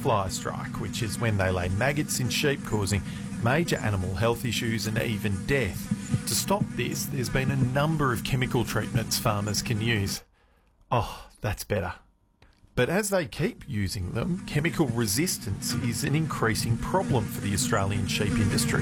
fly strike, which is when they lay maggots in sheep, causing major animal health issues and even death. To stop this, there's been a number of chemical treatments farmers can use. Oh, that's better. But as they keep using them, chemical resistance is an increasing problem for the Australian sheep industry.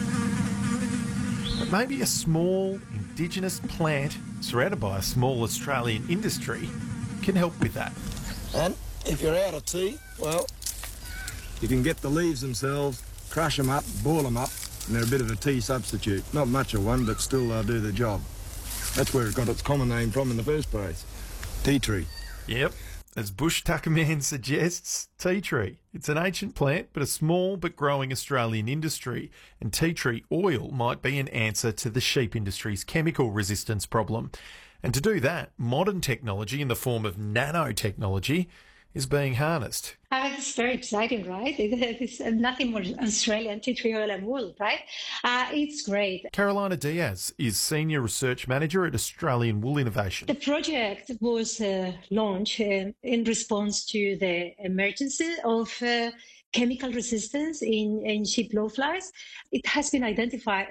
But maybe a small indigenous plant surrounded by a small Australian industry can help with that. And if you're out of tea, well, you can get the leaves themselves, crush them up, boil them up, and they're a bit of a tea substitute. Not much of one, but still they'll do the job. That's where it got its common name from in the first place. Tea tree. Yep. As Bush Tucker Man suggests, tea tree. It's an ancient plant, but a small but growing Australian industry, and tea tree oil might be an answer to the sheep industry's chemical resistance problem. And to do that, modern technology in the form of nanotechnology is being harnessed. It's very exciting, right? It's nothing more Australian, tea tree oil and wool, right? It's great. Carolina Diaz is Senior Research Manager at Australian Wool Innovation. The project was launched in response to the emergency of chemical resistance in sheep blowflies. It has been identified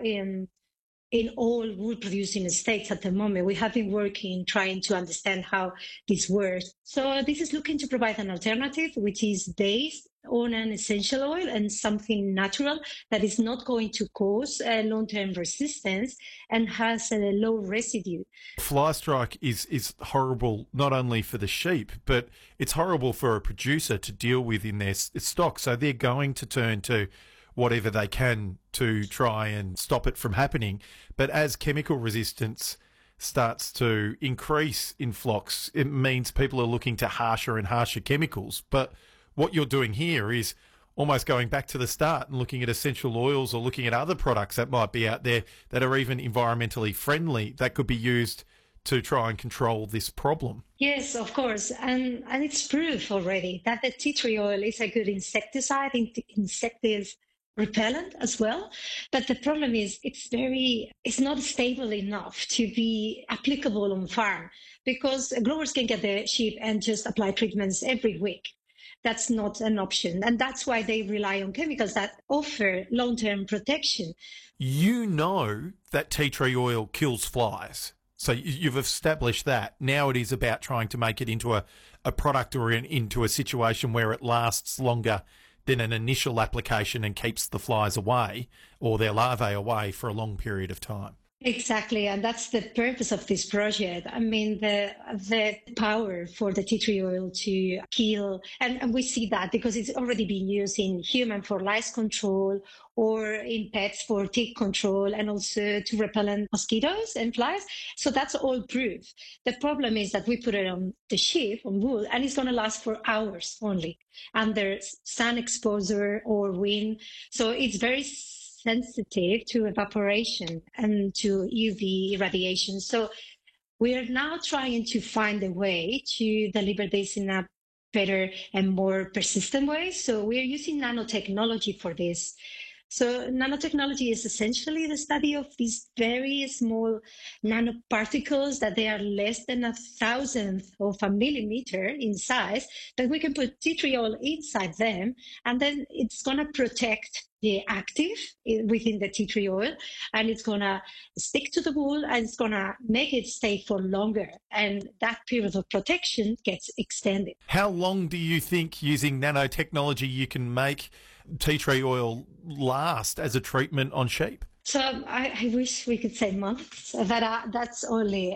in all wool-producing states at the moment. We have been working, trying to understand how this works. So this is looking to provide an alternative which is based on an essential oil and something natural that is not going to cause long-term resistance and has a low residue. Fly strike is horrible not only for the sheep, but it's horrible for a producer to deal with in their stock. So they're going to turn to whatever they can to try and stop it from happening. But as chemical resistance starts to increase in flocks, it means people are looking to harsher and harsher chemicals. But what you're doing here is almost going back to the start and looking at essential oils or looking at other products that might be out there that are even environmentally friendly that could be used to try and control this problem. Yes, of course. And it's proof already that the tea tree oil is a good insecticide, insecticide repellent as well. But the problem is it's not stable enough to be applicable on farm, because growers can get the sheep and just apply treatments every week. That's not an option. And that's why they rely on chemicals that offer long-term protection. You know that tea tree oil kills flies. So you've established that. Now it is about trying to make it into a product or into a situation where it lasts longer than an initial application and keeps the flies away or their larvae away for a long period of time. Exactly, and that's the purpose of this project. I mean, the power for the tea tree oil to kill, and we see that because it's already been used in human for lice control or in pets for tick control and also to repel mosquitoes and flies. So that's all proof. The problem is that we put it on the sheep, on wool, and it's going to last for hours only under sun exposure or wind. So it's very sensitive to evaporation and to UV radiation. So we are now trying to find a way to deliver this in a better and more persistent way. So we are using nanotechnology for this. So nanotechnology is essentially the study of these very small nanoparticles that they are less than 1,000th of a millimeter in size, that we can put tea tree oil inside them, and then it's going to protect the active within the tea tree oil, and it's going to stick to the wool, and it's going to make it stay for longer, and that period of protection gets extended. How long do you think using nanotechnology you can make tea tree oil last as a treatment on sheep? So I wish we could say months, but that's only...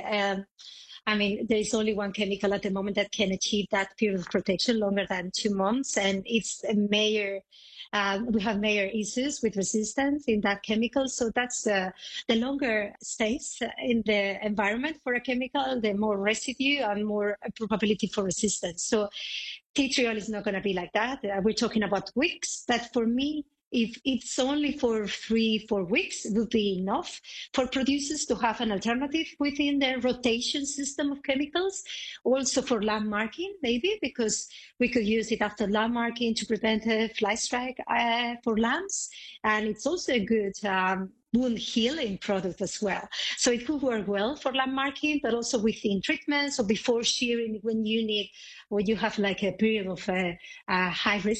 I mean, there is only one chemical at the moment that can achieve that period of protection longer than 2 months, and it's a major... we have major issues with resistance in that chemical. So that's the longer stays in the environment for a chemical, the more residue and more probability for resistance. So tea tree oil is not going to be like that. We're talking about weeks. But for me, if it's only for 3-4 weeks, it will be enough for producers to have an alternative within their rotation system of chemicals. Also for lamb marking, maybe, because we could use it after lamb marking to prevent a fly strike for lambs. And it's also a good wound healing product as well. So it could work well for lamb marking, but also within treatment. So before shearing, when you have like a period of high risk